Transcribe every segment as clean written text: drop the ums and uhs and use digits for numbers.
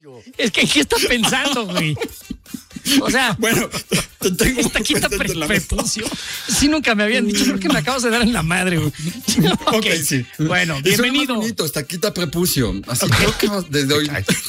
Es que, ¿qué estás pensando, güey? O sea, bueno, tengo esta quita prepucio. Sí, nunca me habían dicho, creo que me acabas de dar en la madre, güey. Ok, sí. Bueno, bienvenido. Esta quita prepucio. Así creo que desde hoy.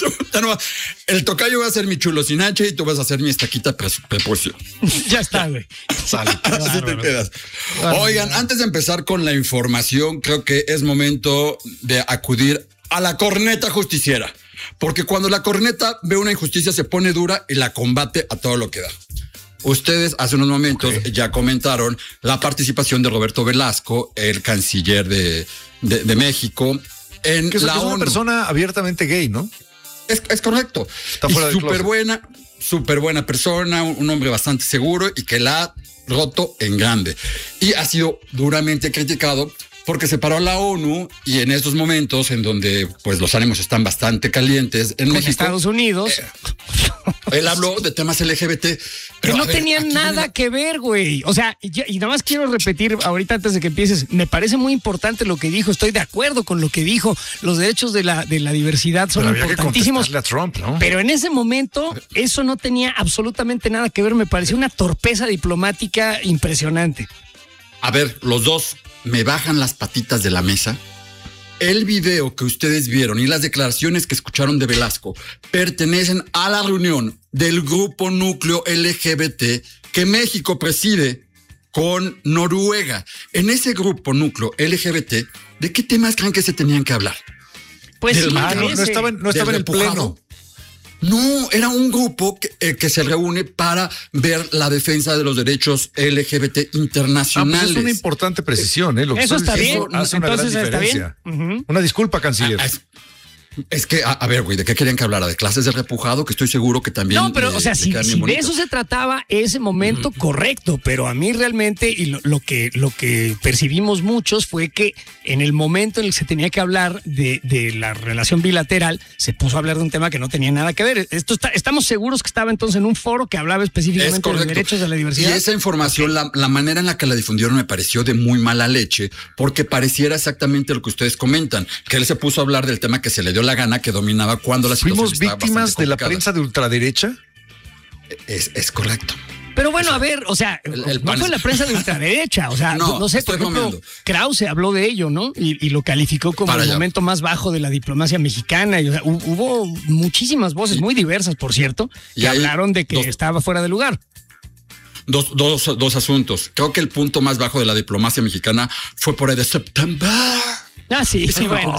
El tocayo va a ser mi chulo sin H y tú vas a ser mi estaquita prepucio. Ya está, güey. Sale. Así te quedas. Oigan, antes de empezar con la información, creo que es momento de acudir a la corneta justiciera. Porque cuando la corneta ve una injusticia se pone dura y la combate a todo lo que da. Ustedes hace unos momentos ya comentaron la participación de Roberto Velasco, el canciller de México, en que la es una persona abiertamente gay, ¿no? Es correcto. Está fuera del closet. Súper buena persona, un hombre bastante seguro y que la ha roto en grande. Y ha sido duramente criticado porque se paró a la ONU y en estos momentos en donde pues los ánimos están bastante calientes en México, Estados Unidos. Él habló de temas LGBT. Pero que no tenían nada que ver, güey. O sea, y nada más quiero repetir ahorita antes de que empieces, me parece muy importante lo que dijo, estoy de acuerdo con lo que dijo, los derechos de la diversidad son importantísimos. A Trump, ¿no? Pero en ese momento eso no tenía absolutamente nada que ver, me pareció una torpeza diplomática impresionante. A ver, los dos me bajan las patitas de la mesa. El video que ustedes vieron y las declaraciones que escucharon de Velasco pertenecen a la reunión del grupo núcleo LGBT que México preside con Noruega. En ese grupo núcleo LGBT, ¿de qué temas creen que se tenían que hablar? Pues sí, no estaba en el pleno. No, era un grupo que se reúne para ver la defensa de los derechos LGBT internacionales. Pues es una importante precisión, ¿eh? Lo que eso está bien. Hace una gran diferencia. Está bien. Una disculpa, canciller. Es que, a ver, güey, ¿de qué querían que hablara? ¿De clases de repujado? Que estoy seguro que también... No, pero, o sea, si de eso se trataba ese momento, correcto, pero a mí realmente, y lo que percibimos muchos fue que en el momento en el que se tenía que hablar de la relación bilateral, se puso a hablar de un tema que no tenía nada que ver. Estamos seguros que estaba entonces en un foro que hablaba específicamente de los derechos de la diversidad. Y esa información, la manera en la que la difundieron me pareció de muy mala leche, porque pareciera exactamente lo que ustedes comentan, que él se puso a hablar del tema que se le dio la gana, que dominaba cuando la situación ¿Fuimos víctimas de la prensa de ultraderecha? Es correcto. Pero bueno, a ver, o sea, no fue la prensa de ultraderecha, o sea, no sé, por ejemplo, Krause habló de ello, ¿no? Y lo calificó como el momento más bajo de la diplomacia mexicana. Y, o sea, hubo muchísimas voces, muy diversas, por cierto, que hablaron de que estaba fuera de lugar. Dos asuntos. Creo que el punto más bajo de la diplomacia mexicana fue por ahí de septiembre. Sí, bueno.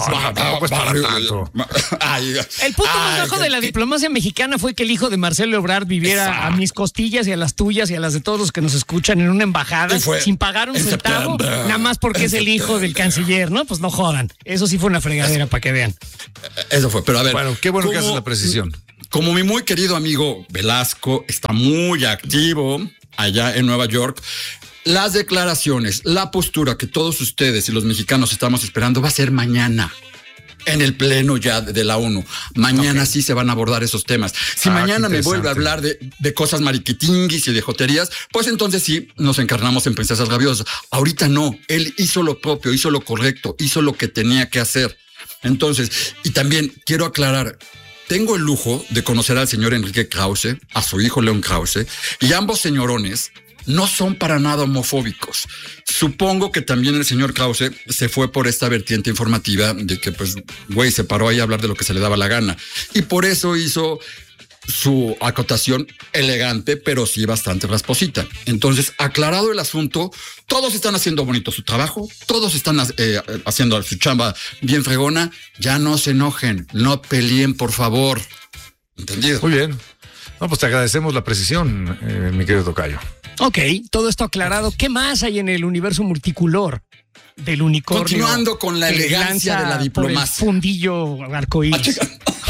El punto más bajo de la diplomacia mexicana fue que el hijo de Marcelo Ebrard viviera a mis costillas y a las tuyas y a las de todos los que nos escuchan en una embajada sin pagar un centavo, nada más porque es el hijo del canciller, ¿no? Pues no jodan. Eso sí fue una fregadera, para que vean. Eso fue, pero a ver. Bueno, qué bueno que haces la precisión. Como mi muy querido amigo Velasco está muy activo allá en Nueva York, las declaraciones, la postura que todos ustedes y los mexicanos estamos esperando va a ser mañana en el pleno ya de la ONU. Mañana sí se van a abordar esos temas. Si mañana me vuelve a hablar de cosas mariquitinguis y de joterías, pues entonces sí nos encarnamos en princesas rabiosas. Ahorita no, él hizo lo propio, hizo lo correcto, hizo lo que tenía que hacer. Entonces, y también quiero aclarar, tengo el lujo de conocer al señor Enrique Krause, a su hijo León Krause, y ambos señorones no son para nada homofóbicos. Supongo que también el señor Krause se fue por esta vertiente informativa de que, pues, güey, se paró ahí a hablar de lo que se le daba la gana. Y por eso hizo su acotación elegante, pero sí bastante rasposita. Entonces, aclarado el asunto, todos están haciendo bonito su trabajo, todos están haciendo su chamba bien fregona. Ya no se enojen, no peleen, por favor. ¿Entendido? Muy bien. No, pues te agradecemos la precisión, mi querido tocayo. Ok, todo esto aclarado. ¿Qué más hay en el universo multicolor del unicornio? Continuando con la elegancia de la diplomacia. Por el fundillo arcoíris.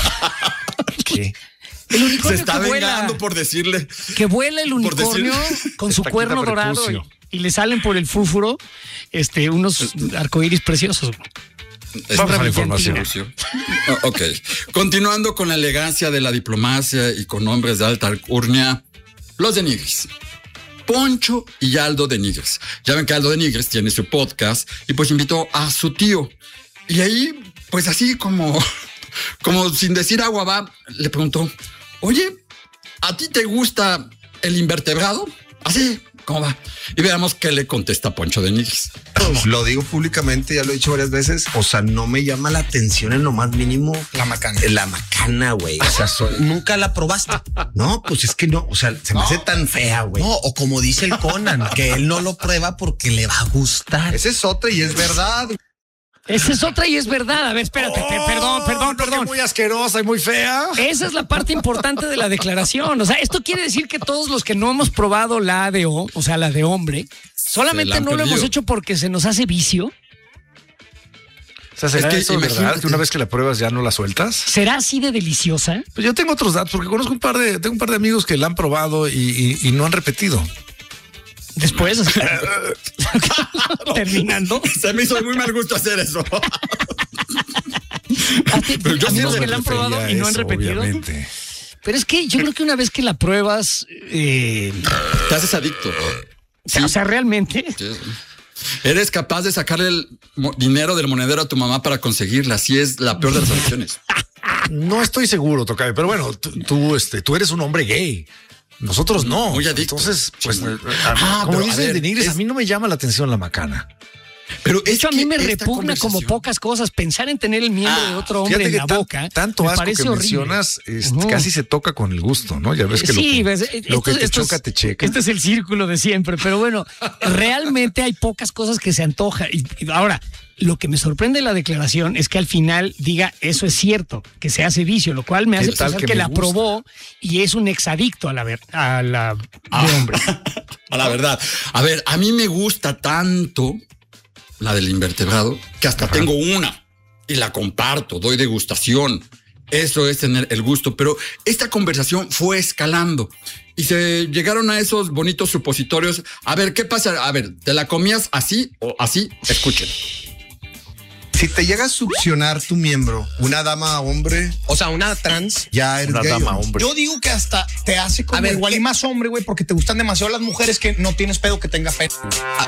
¿Qué? El unicornio se está que vengando vuela, por decirle. Que vuela el unicornio con su cuerno dorado y le salen por el fúfuro unos arcoíris preciosos. Vamos a la información. Ok. Continuando con la elegancia de la diplomacia y con hombres de alta alcurnia, los de Nigris. Poncho y Aldo de Nigris. Ya ven que Aldo de Nigris tiene su podcast y pues invitó a su tío. Y ahí, pues así como como sin decir agua va, le preguntó, oye, ¿a ti te gusta el invertebrado? Así, ¿cómo va? Y veamos qué le contesta Poncho de Nigris. Lo digo públicamente, ya lo he dicho varias veces. O sea, no me llama la atención en lo más mínimo. La macana. La macana, güey. O sea, Nunca la probaste. no, pues es que no. O sea, se me hace tan fea, güey. No, o como dice el Conan, que él no lo prueba porque le va a gustar. Esa es otra y es verdad. Esa es otra y es verdad. A ver, espérate, perdón. Muy asquerosa y muy fea. Esa es la parte importante de la declaración. O sea, esto quiere decir que todos los que no hemos probado la ADO, o sea, la de hombre, solamente no lo hemos hecho porque se nos hace vicio. O sea, ¿será Es que eso verdad? imagínate. Que una vez que la pruebas ya no la sueltas. ¿Será así de deliciosa? Pues yo tengo otros datos porque conozco tengo un par de amigos que la han probado y no han repetido. Después, o sea, terminando. Se me hizo muy mal gusto hacer eso. Pero yo amigos sí que la han probado y no han Eso, repetido. obviamente. Pero es que yo creo que una vez que la pruebas, Te haces adicto. o sea, realmente. Sí. Eres capaz de sacarle el dinero del monedero a tu mamá para conseguirla. Así es la peor de las adicciones. No estoy seguro, Tocayo, pero bueno, tú eres un hombre gay. Nosotros no. Muy adicto. Entonces, pues, Sí. como pero, dice a ver, de Nigris, es- a mí no me llama la atención la macana. Pero De hecho, a mí me esta repugna como conversación- pocas cosas. Pensar en tener el miembro de otro hombre Fíjate en que la boca. tanto me asco parece que horrible. mencionas, Ujú. casi se toca con el gusto, ¿no? Ya ves que Sí, ves, lo que te esto choca, es- te checa. Este es el círculo de siempre, pero bueno, realmente hay pocas cosas que se antojan. Y ahora, lo que me sorprende de la declaración es que al final diga eso es cierto, que se hace vicio, lo cual me hace ¿Qué tal pensar que que me la gusta? probó y es un exadicto a la de hombre. A la verdad. A ver, a mí me gusta tanto la del invertebrado que hasta tengo una y la comparto, doy degustación. Eso es tener el gusto, pero esta conversación fue escalando y se llegaron a esos bonitos supositorios. A ver, ¿qué pasa? A ver, ¿te la comías así o así? Escuchen. Si te llega a succionar tu miembro, una dama hombre, O sea, una trans. ya eres Una gay. dama, ¿o no? hombre. Yo digo que hasta te hace como A ver, igual ¿qué? y más hombre, güey, porque te gustan demasiado las mujeres que no tienes pedo que tenga fe.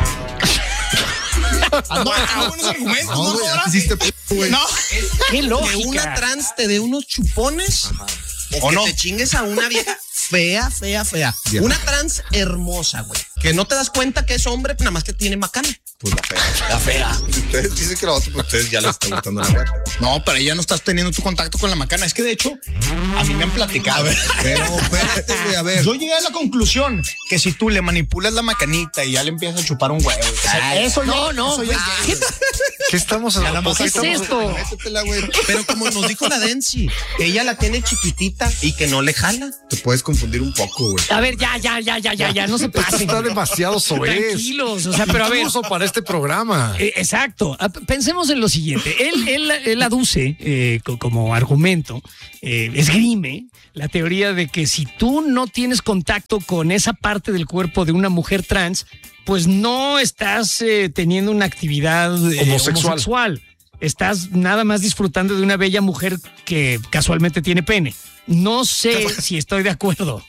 buenos argumentos, No, ¿no? güey, Ahora? ya te hiciste p***, güey. No. ¡Qué Que lógica! una trans te dé unos chupones o ¿O que no? te chingues a una vieja fea. Ya. Una trans hermosa, güey. Que no te das cuenta que es hombre, nada más que tiene macana. Pues la fea. Ustedes dicen que la otra, pues ustedes ya les está gustando la fea. No, pero ya no estás teniendo tu contacto con la macana. Es que de hecho, a mí me han platicado. Pero espérate, güey, a ver. Yo llegué a la conclusión que si tú le manipulas la macanita y ya le empiezas a chupar un huevo, o sea, eso No, no, eso ya es ¿qué, gay. ¿Qué estamos hablando? ¿qué es esto? Métetela, güey. Pero como nos dijo la Densi, que ella la tiene chiquitita y que no le jala. Te puedes confundir un poco, güey. A ver, ya, no se Esto pasen. está demasiado soez. Tranquilos, o sea, pero a ver. Incluso para este programa. Exacto. Pensemos en lo siguiente. Él aduce como argumento, esgrime la teoría de que si tú no tienes contacto con esa parte del cuerpo de una mujer trans, pues no estás teniendo una actividad homosexual. Estás nada más disfrutando de una bella mujer que casualmente tiene pene. No sé si estoy de acuerdo.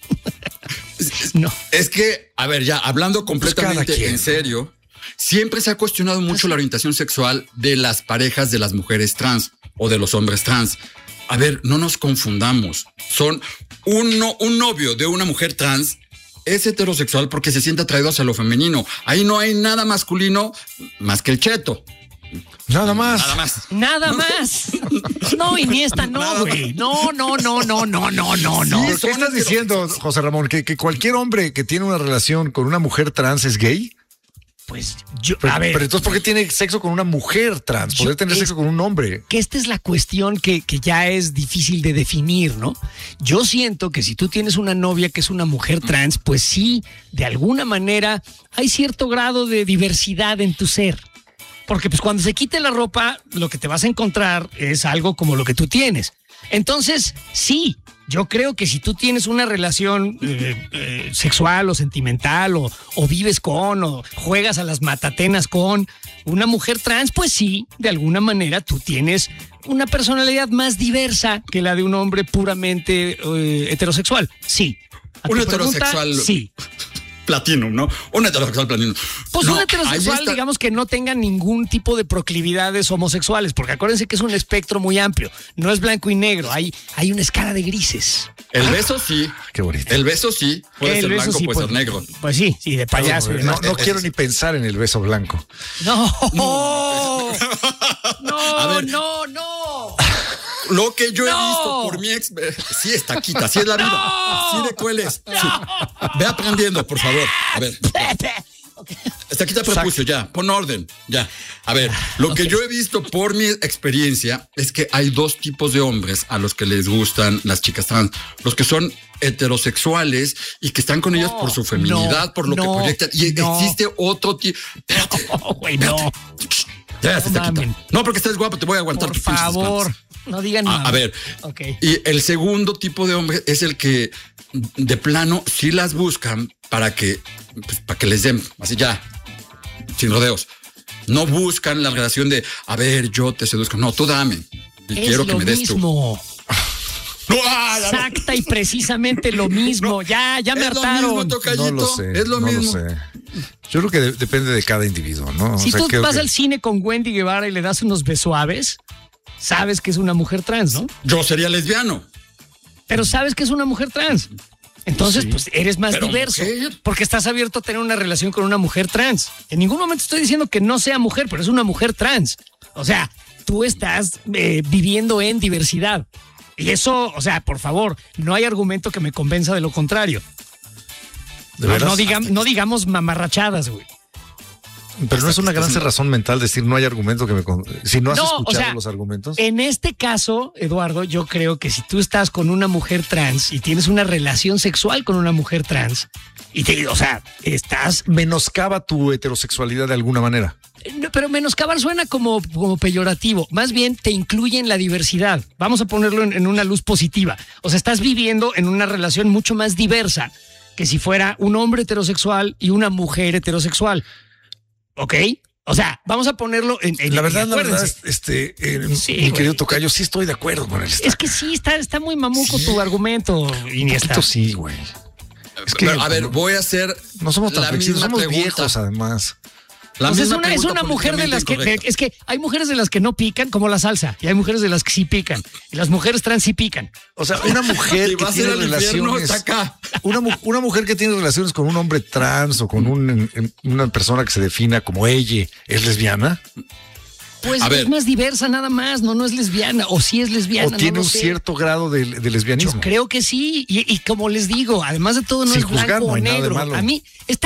No. Es que, a ver, ya hablando completamente cada quien, en serio, siempre se ha cuestionado mucho la orientación sexual de las parejas de las mujeres trans o de los hombres trans. A ver, no nos confundamos. Son un novio de una mujer trans es heterosexual porque se siente atraído hacia lo femenino. Ahí no hay nada masculino más que el cheto. Nada más. Nada más. Nada más. No, Iniesta, no, güey. No. ¿Pero son ¿Qué estás diciendo, José Ramón? ¿Que cualquier hombre que tiene una relación con una mujer trans es gay? Pues yo, Pero, a ver. pero entonces, ¿por qué tiene sexo con una mujer trans? Poder tener sexo con un hombre. Que esta es la cuestión que ya es difícil de definir, ¿no? Yo siento que si tú tienes una novia que es una mujer trans, pues sí, de alguna manera hay cierto grado de diversidad en tu ser. Porque pues cuando se quite la ropa, lo que te vas a encontrar es algo como lo que tú tienes. Entonces, sí, yo creo que si tú tienes una relación sexual o sentimental o vives con o juegas a las matatenas con una mujer trans, pues sí, de alguna manera tú tienes una personalidad más diversa que la de un hombre puramente heterosexual. Sí. ¿A tu Un pregunta? heterosexual. Sí. platinum, ¿no? Un heterosexual platinum. Pues No, un ahí heterosexual, está. digamos que no tenga ningún tipo de proclividades homosexuales, porque acuérdense que es un espectro muy amplio. No es blanco y negro, hay una escala de grises. El beso sí. Qué bonito. El beso sí. Puede El ser beso blanco, sí, puede pues, ser negro. Pues sí, de payaso. y No, demás. no quiero ni pensar en el beso blanco. No, A ver. no. Lo que yo he No. visto por mi ex. Sí, es taquita, sí es la vida. No. Sí de cueles. Sí. Ve aprendiendo, por favor. A ver. Taquita prepucio, ya. Pon orden, ya. A ver, lo que yo he visto por mi experiencia es que hay dos tipos de hombres a los que les gustan las chicas trans. Los que son heterosexuales y que están con ellas por su feminidad, por lo que proyectan. Y existe otro tipo. Espérate. Oh, güey, no. Ya, Taquita. mamen. No, porque estás guapo, te voy a aguantar Por tus pinches favor, espaldas. no digan nada. A ver, Ok. y el segundo tipo de hombre es el que de plano sí las buscan para que les den, así ya, sin rodeos. No buscan la relación de, a ver, yo te seduzco. No, tú dame. Y quiero que me des tú. Mismo. No, Exacta y precisamente lo mismo. Ya me es lo hartaron. mismo, tocallito. No lo sé. Es lo no mismo. Lo sé. Yo creo que depende de cada individuo, ¿no? Si O sea, tú creo vas que- al cine con Wendy Guevara y le das unos besuaves, sabes que es una mujer trans, ¿no? Yo sería lesbiano. Pero sabes que es una mujer trans. Entonces, Sí. pues eres más Pero diverso. mujer. Porque estás abierto a tener una relación con una mujer trans. En ningún momento estoy diciendo que no sea mujer, pero es una mujer trans. O sea, tú estás viviendo en diversidad. Y eso, o sea, por favor, no hay argumento que me convenza de lo contrario. ¿De veras? No digamos mamarrachadas, güey. Pero no es una gran cerrazón mental decir no hay argumento que me... Si no has No, escuchado o sea, los argumentos. En este caso, Eduardo, yo creo que si tú estás con una mujer trans y tienes una relación sexual con una mujer trans, o sea, estás... Menoscaba tu heterosexualidad de alguna manera. No, pero menoscabar suena como peyorativo. Más bien te incluye en la diversidad. Vamos a ponerlo en una luz positiva. O sea, estás viviendo en una relación mucho más diversa que si fuera un hombre heterosexual y una mujer heterosexual. ¿Ok? O sea, vamos a ponerlo en La verdad, acuérdense. Sí, mi querido güey. Tocayo, sí estoy de acuerdo con él. Es que sí, está muy mamuco tu argumento, Iniesta. Poquito sí, güey. Es que Pero, a ver, voy a hacer no somos tan la flexibles, misma somos pregunta. viejos además. La Pues misma es pregunta una mujer de las que políticamente es que hay mujeres de las que no pican como la salsa y hay mujeres de las que sí pican y las mujeres trans sí pican. O sea, una mujer Si que vas a ir tiene al infierno, relaciones... está acá. Una mujer que tiene relaciones con un hombre trans o con una persona que se defina como ella, ¿es lesbiana? Pues A ver. es más diversa nada más, no es lesbiana o sí es lesbiana. ¿O tiene no lo un sé. cierto grado de lesbianismo? Yo creo que sí y como les digo, además de todo no Sin es blanco juzgar, no o hay nada de negro. malo. A mí esta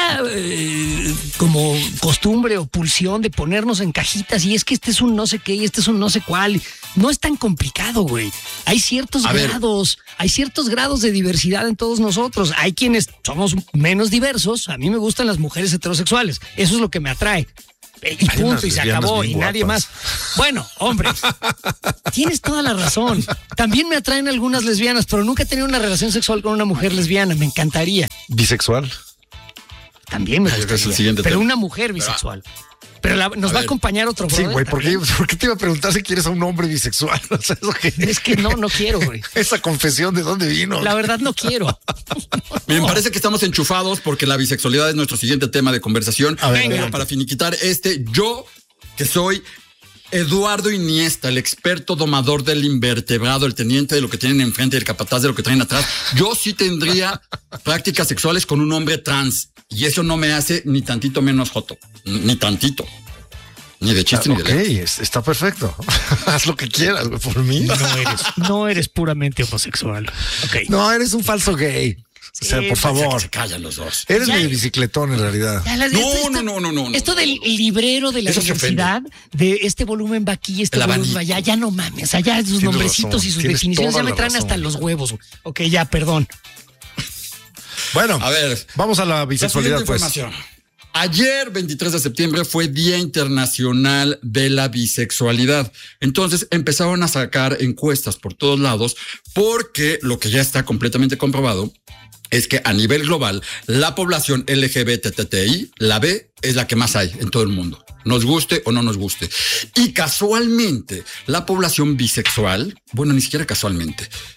como costumbre o pulsión de ponernos en cajitas y es que este es un no sé qué y este es un no sé cuál. No es tan complicado, güey. Hay ciertos A ver. grados de diversidad en todos nosotros. Hay quienes somos menos diversos. A mí me gustan las mujeres heterosexuales. Eso es lo que me atrae. Y Hay unas punto, y se lesbianas acabó, bien y nadie guapas. más. Bueno, hombre, tienes toda la razón. También me atraen algunas lesbianas, pero nunca he tenido una relación sexual con una mujer lesbiana. Me encantaría. ¿Bisexual? También me Ay, ese es el gustaría. siguiente Pero tema. una mujer bisexual. Pero nos va a ver. acompañar otro Sí, brother güey, también. ¿por qué te iba a preguntar si quieres a un hombre bisexual? O sea, eso que... Es que no quiero, güey. Esa confesión, ¿de dónde vino? La verdad no quiero. Me parece que estamos enchufados porque la bisexualidad es nuestro siguiente tema de conversación. A ver, Pero venga. para finiquitar yo que soy Eduardo Iniesta, el experto domador del invertebrado, el teniente de lo que tienen enfrente y el capataz de lo que traen atrás, yo sí tendría prácticas sexuales con un hombre trans. Y eso no me hace ni tantito menos joto. Ni tantito. Ni de chiste ni de Ok, lejos. está perfecto. Haz lo que quieras, güey, por mí. No eres puramente homosexual. Ok. No, eres un falso gay. O sea, Sí, por favor. Se callan los dos. Eres Ya- medio bicicletón en realidad. Ya las- No, esto- no. Esto del librero de la Eso se diversidad, de este volumen va aquí, este El volumen va abanico. allá, ya no mames, allá sus Tienes nombrecitos razón, y sus tienes definiciones toda ya me la traen razón. hasta los huevos. Ok, ya, perdón. Bueno, A ver, vamos a la la bisexualidad, siguiente pues. información. Ayer, 23 de septiembre, fue Día Internacional de la Bisexualidad. Entonces empezaron a sacar encuestas por todos lados porque lo que ya está completamente comprobado es que a nivel global la población LGBTTI, la B, es la que más hay en todo el mundo. Nos guste o no nos guste. Y casualmente la población bisexual, bueno, ni siquiera casualmente,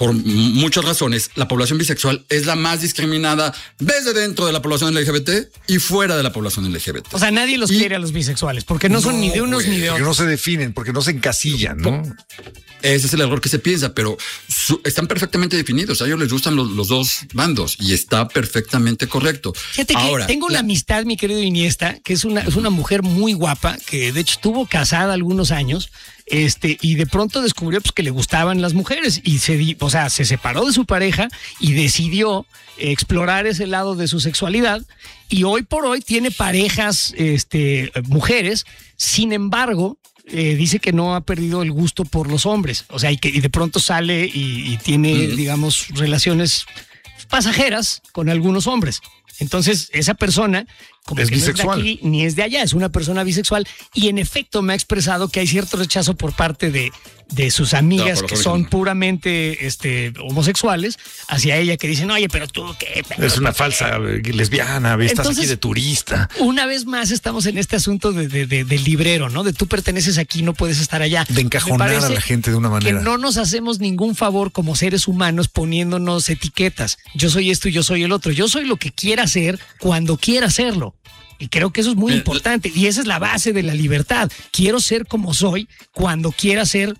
por muchas razones, la población bisexual es la más discriminada desde dentro de la población LGBT y fuera de la población LGBT. O sea, nadie los quiere a los bisexuales porque no son ni de unos ni de Porque otros. no se definen, porque no se encasillan, ¿no? Ese es el error que se piensa, pero están perfectamente definidos. A ellos les gustan los dos bandos y está perfectamente correcto. Fíjate que tengo una amistad, mi querido Iniesta, que es una mujer muy guapa, que de hecho estuvo casada algunos años, y de pronto descubrió pues, que le gustaban las mujeres y se separó de su pareja y decidió explorar ese lado de su sexualidad y hoy por hoy tiene parejas, mujeres. Sin embargo, dice que no ha perdido el gusto por los hombres, o sea, y de pronto sale y tiene, digamos, relaciones pasajeras con algunos hombres. Entonces, esa persona como es que bisexual. no es de aquí ni es de allá, es una persona bisexual y en efecto me ha expresado que hay cierto rechazo por parte de sus amigas que son puramente homosexuales hacia ella, que dicen, oye, pero tú qué. Es una falsa lesbiana, estás Entonces, aquí de turista. Una vez más estamos en este asunto del librero, ¿no? De tú perteneces aquí, no puedes estar allá. De encajonar a la gente de una manera. Que no nos hacemos ningún favor como seres humanos poniéndonos etiquetas. Yo soy esto y yo soy el otro. Yo soy lo que quiera ser cuando quiera hacerlo. Y creo que eso es muy importante. Y esa es la base de la libertad. Quiero ser como soy cuando quiera ser.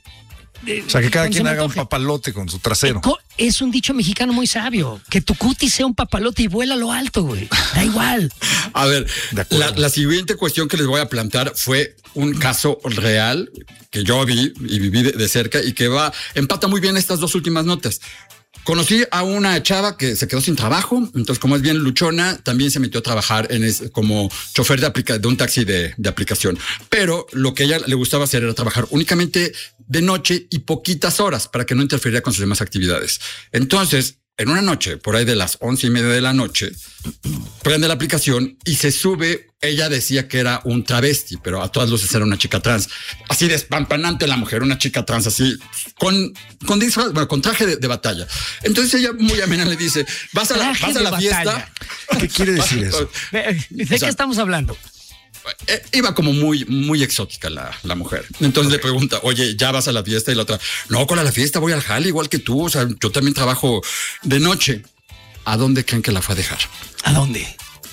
O sea, que cada quien haga un papalote con su trasero. Es un dicho mexicano muy sabio. Que tu cutis sea un papalote y vuela a lo alto, güey. Da igual. A ver, la siguiente cuestión que les voy a plantear fue un caso real que yo vi y viví de cerca y que empata muy bien estas dos últimas notas. Conocí a una chava que se quedó sin trabajo, entonces como es bien luchona, también se metió a trabajar como chofer de un taxi de aplicación. Pero lo que a ella le gustaba hacer era trabajar únicamente de noche y poquitas horas para que no interferiera con sus demás actividades. Entonces, en una noche, por ahí de las 11:30 de la noche, prende la aplicación y se sube. Ella decía que era un travesti, pero a todas luces era una chica trans. Así despampanante la mujer, una chica trans así, con traje de batalla. Entonces ella muy amena le dice, vas a la fiesta. ¿Qué quiere decir eso? ¿De qué estamos hablando? Iba como muy, muy exótica la mujer. Entonces le pregunta, oye, ¿ya vas a la fiesta? Y la otra, no, con la fiesta voy al jale igual que tú. O sea, yo también trabajo de noche. ¿A dónde creen que la fue a dejar? ¿A dónde?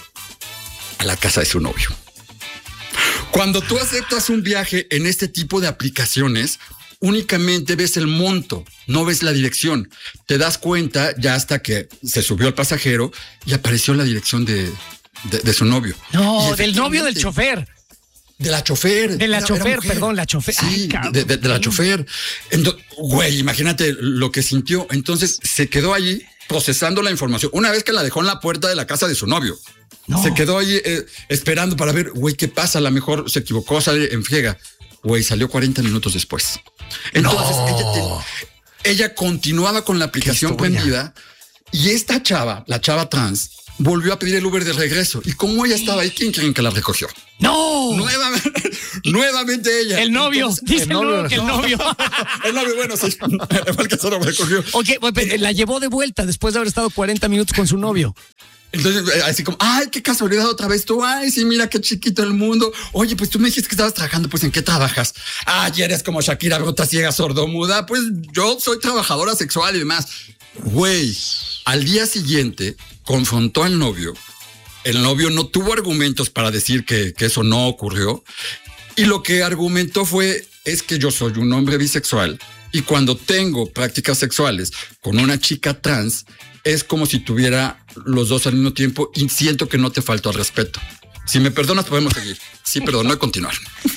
A la casa de su novio. Cuando tú aceptas un viaje en este tipo de aplicaciones, únicamente ves el monto, no ves la dirección. Te das cuenta ya hasta que se subió el pasajero y apareció la dirección de su novio. No, del novio del chofer. De la chofer. De la chofer, perdón, la chofer. Sí, de la chofer. Entonces, güey, imagínate lo que sintió. Entonces se quedó allí procesando la información. Una vez que la dejó en la puerta de la casa de su novio. No. Se quedó allí esperando para ver, güey, ¿qué pasa? A lo mejor se equivocó, sale en friega. Güey, salió 40 minutos después. Entonces ella continuaba con la aplicación prendida y esta chava, la chava trans, volvió a pedir el Uber de regreso. Y como ella estaba ahí, ¿quién creen que la recogió? ¡No! Nuevamente ella. El novio. Entonces, dice el novio. El novio, bueno, sí. El que solo me recogió. Ok, la llevó de vuelta después de haber estado 40 minutos con su novio. Entonces, así como, ay, qué casualidad otra vez tú, ay, sí, mira qué chiquito el mundo. Oye, pues tú me dijiste que estabas trabajando, pues ¿en qué trabajas? Ay, eres como Shakira, bruta, ciega, sordomuda. Pues yo soy trabajadora sexual y demás. Güey, al día siguiente confrontó al novio. El novio no tuvo argumentos para decir que eso no ocurrió. Y lo que argumentó es que yo soy un hombre bisexual y cuando tengo prácticas sexuales con una chica trans, es como si tuviera los dos al mismo tiempo y siento que no te faltó al respeto. Si me perdonas, podemos seguir. Sí, perdón, no hay continuar.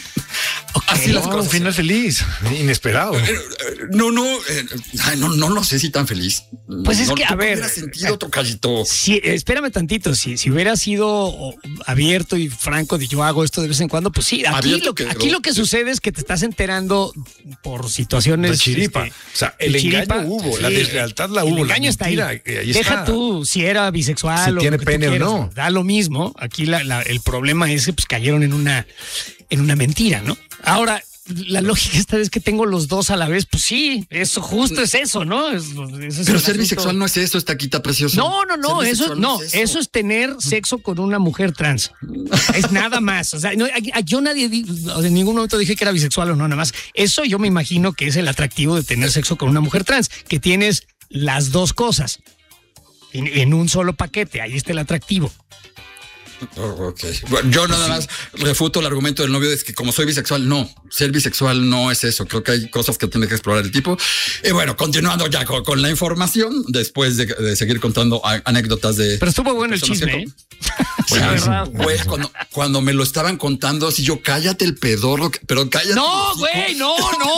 Así las cosas. Un final feliz, inesperado. No lo sé si tan feliz. Pues es que, a ver. Hubiera sentido otro callito. Sí, espérame tantito. Si hubiera sido abierto y franco de yo hago esto de vez en cuando, pues sí. Aquí lo que sucede es que te estás enterando por situaciones. De chiripa. O sea, el engaño hubo, la deslealtad la hubo. El engaño está ahí. Deja tú si era bisexual si tiene pene o no. Da lo mismo. Aquí el problema es que pues cayeron en una mentira, ¿no? Ahora, la lógica esta es que tengo los dos a la vez. Pues sí, eso justo es eso, ¿no? Pero ser bisexual no es eso, esta quita preciosa. No, eso es tener sexo con una mujer trans. Es nada más. O sea, yo en ningún momento dije que era bisexual o no, nada más. Eso yo me imagino que es el atractivo de tener sexo con una mujer trans, que tienes las dos cosas en un solo paquete. Ahí está el atractivo. Ok. Bueno, yo nada más refuto el argumento del novio de que como soy bisexual, no, ser bisexual no es eso. Creo que hay cosas que tiene que explorar el tipo. Y bueno, continuando ya con la información, después de seguir contando anécdotas de... Pero estuvo bueno el chisme, ¿eh? La verdad. Güey, cuando me lo estaban contando, así yo, cállate el pedorro, pero cállate. No, güey, no.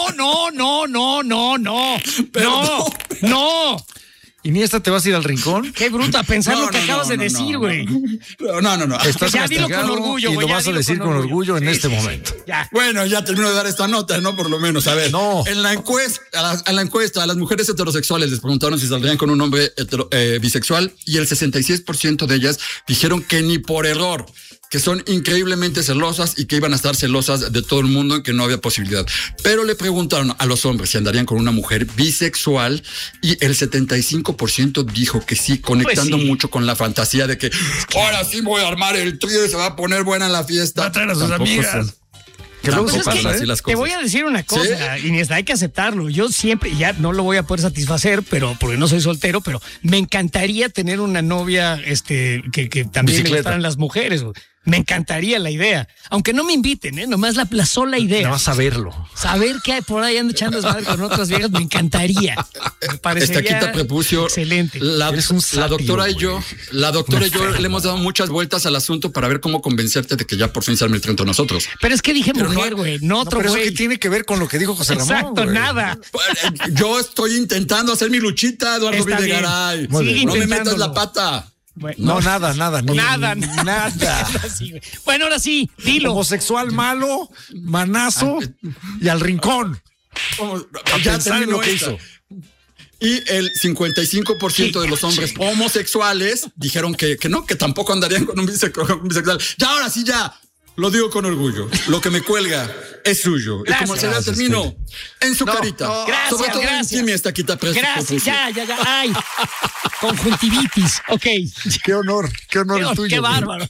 Iniesta, ¿te vas a ir al rincón? Qué bruta pensar lo que acabas de decir, güey. No. Estás Ya dilo con castigado orgullo, y güey, lo ya vas a dilo decir con orgullo en este momento. Ya. Bueno, ya termino de dar esta nota, ¿no? Por lo menos, a ver. No. En la encuesta, a las mujeres heterosexuales les preguntaron si saldrían con un hombre bisexual y el 66% de ellas dijeron que ni por error, que son increíblemente celosas y que iban a estar celosas de todo el mundo y que no había posibilidad. Pero le preguntaron a los hombres si andarían con una mujer bisexual y el 75% dijo que sí, conectando mucho con la fantasía de que ahora sí voy a armar el trío y se va a poner buena la fiesta. Va a traer a sus amigas. Que luego se Pues es pasan que así las te cosas. voy a decir una cosa, Iniesta, hay que aceptarlo. Yo siempre, ya no lo voy a poder satisfacer, pero porque no soy soltero, pero me encantaría tener una novia que también me gustaran las mujeres. Me encantaría la idea. Aunque no me inviten, nomás la sola idea. No vas a verlo. Saber que hay por ahí ando echando desmadre con otras viejas, me encantaría. Me parecería Estaquita prepucio. excelente. La doctora y yo Enfermo. le hemos dado muchas vueltas al asunto para ver cómo convencerte de que ya por fin se arme el tren entre nosotros. Pero es que dije Pero mujer, güey, no otro pero eso güey. que tiene que ver con lo que dijo José Ramón. Exacto, güey. nada. Yo estoy intentando hacer mi luchita, Eduardo Está bien. Videgaray. Sigue No me metas intentándolo. la pata. Bueno, No, nada. Nada. Nada. Sí, güey. Bueno, ahora sí, dilo. Homosexual malo, manazo y al rincón. Ya pensar en lo terminó que esta. hizo. Y el 55% de los hombres homosexuales dijeron que no, que tampoco andarían con un bisexual. Ya, ahora sí, ya. Lo digo con orgullo. Lo que me cuelga es suyo. Gracias. Y como se ve, termino en su carita. Gracias, Sobre todo gracias. en esta quita Gracias, ya. Ay, conjuntivitis. Ok. Qué honor el tuyo. Qué bárbaro.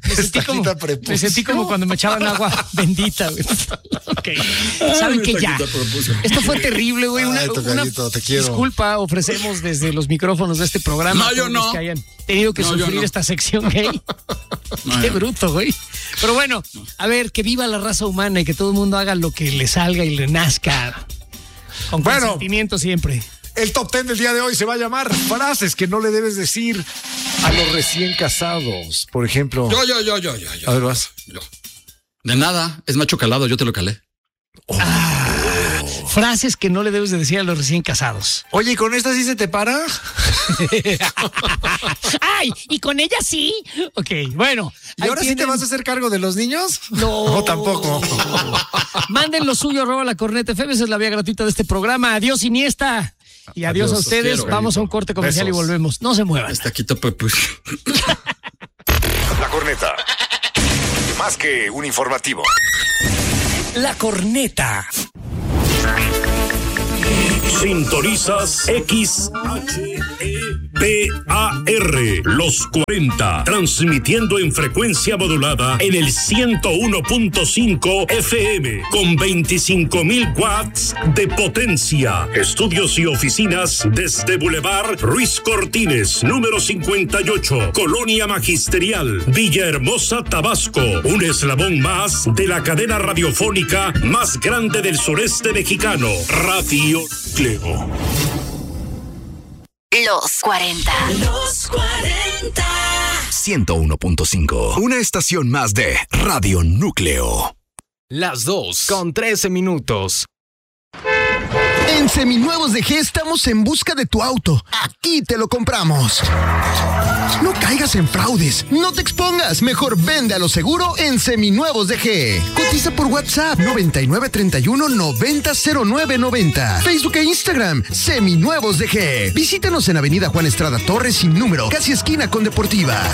Me sentí como cuando me echaban agua bendita, güey. Ok. ¿Saben qué? Ya. Esto fue terrible, güey. Ay, tocadito, te quiero. Disculpa, ofrecemos desde los micrófonos de este programa. No, yo a todos los no. que hayan tenido que No, yo sufrir no. esta sección gay. Qué bruto, güey. Pero bueno, a ver, que viva la raza humana y que todo el mundo haga lo que le salga y le nazca. Con consentimiento siempre. El top 10 del día de hoy se va a llamar frases que no le debes decir a los recién casados. Por ejemplo. Yo. A ver, vas. Yo. De nada, es macho calado, yo te lo calé. Frases que no le debes de decir a los recién casados. Oye, ¿y con esta sí se te para? ¡Ay! ¿Y con ella sí? Ok, bueno. ¿Y ahí ahora sí te tienen- vas a hacer cargo de los niños? No. Tampoco. Manden lo suyo, @lacorneta.fm. Esa es la vía gratuita de este programa. Adiós, Iniesta. Y adiós, Adiós, a ustedes. quiero. Vamos a un corte comercial Besos. y volvemos. No se muevan. Esta quita prepucio. La Corneta. Más que un informativo. La corneta. Sintonizas XHEPAR, los 40, transmitiendo en frecuencia modulada en el 101.5 FM, con 25.000 watts de potencia. Estudios y oficinas desde Boulevard Ruiz Cortines, número 58, Colonia Magisterial, Villahermosa, Tabasco. Un eslabón más de la cadena radiofónica más grande del sureste mexicano, Radio Núcleo. Los 40. 101.5. Una estación más de Radio Núcleo. Las 2:13. En Seminuevos de G estamos en busca de tu auto. Aquí te lo compramos. No caigas en fraudes, no te expongas, mejor vende a lo seguro en Seminuevos de G. Cotiza por WhatsApp 9931-900990. Facebook e Instagram, Seminuevos de G. Visítanos en Avenida Juan Estrada Torres sin número, casi esquina con Deportiva.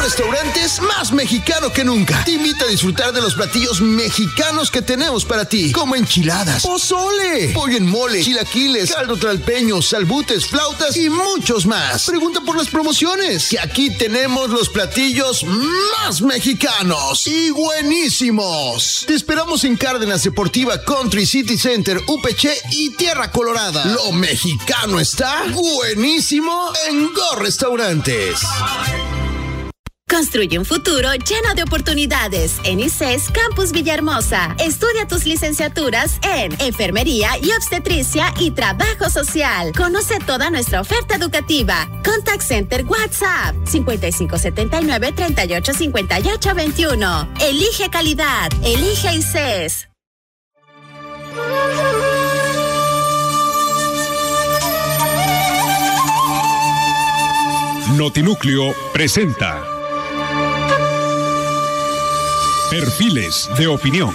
Restaurantes, más mexicano que nunca. Te invita a disfrutar de los platillos mexicanos que tenemos para ti, como enchiladas, pozole, pollo en mole, chilaquiles, caldo tlalpeño, salbutes, flautas y muchos más. Pregunta por las promociones, que aquí tenemos los platillos más mexicanos y buenísimos. Te esperamos en Cárdenas Deportiva, Country City Center, UPC y Tierra Colorada. Lo mexicano está buenísimo en Go Restaurantes. Construye un futuro lleno de oportunidades en ICES Campus Villahermosa. Estudia tus licenciaturas en Enfermería y Obstetricia y Trabajo Social. Conoce toda nuestra oferta educativa. Contact Center WhatsApp 5579-385821. Elige calidad. Elige ICES. Notinúcleo presenta Perfiles de Opinión.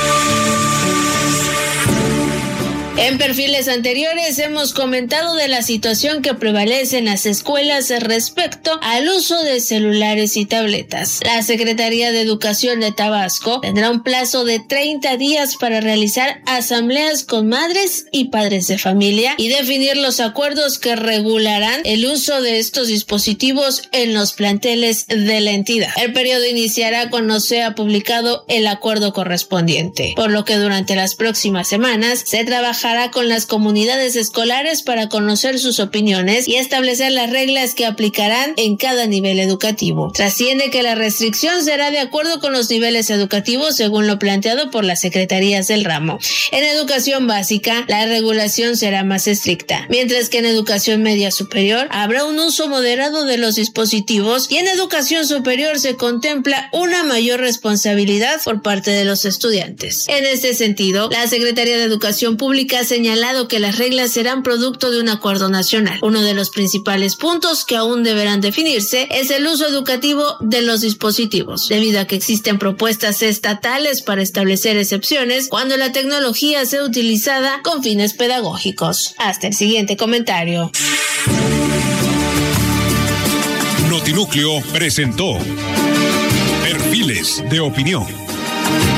En perfiles anteriores hemos comentado de la situación que prevalece en las escuelas respecto al uso de celulares y tabletas. La Secretaría de Educación de Tabasco tendrá un plazo de 30 días para realizar asambleas con madres y padres de familia y definir los acuerdos que regularán el uso de estos dispositivos en los planteles de la entidad. El periodo iniciará cuando sea publicado el acuerdo correspondiente, por lo que durante las próximas semanas se trabajará con las comunidades escolares para conocer sus opiniones y establecer las reglas que aplicarán en cada nivel educativo. Trasciende que la restricción será de acuerdo con los niveles educativos según lo planteado por las secretarías del ramo. En educación básica, la regulación será más estricta, mientras que en educación media superior habrá un uso moderado de los dispositivos y en educación superior se contempla una mayor responsabilidad por parte de los estudiantes. En este sentido, la Secretaría de Educación Pública ha señalado que las reglas serán producto de un acuerdo nacional. Uno de los principales puntos que aún deberán definirse es el uso educativo de los dispositivos, debido a que existen propuestas estatales para establecer excepciones cuando la tecnología sea utilizada con fines pedagógicos. Hasta el siguiente comentario. Notinúcleo presentó Perfiles de Opinión.